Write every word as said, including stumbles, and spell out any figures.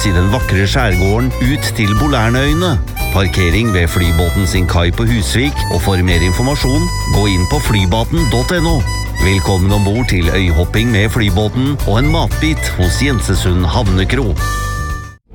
i den vakre skjærgården ut til Bolærnøyene. Parkering ved flybåten sin kai på Husvik, og for mer informasjon, gå inn på flybaten punktum no. Velkommen ombord til øyhopping med flybåten og en matbit hos Jensesund Havnekro.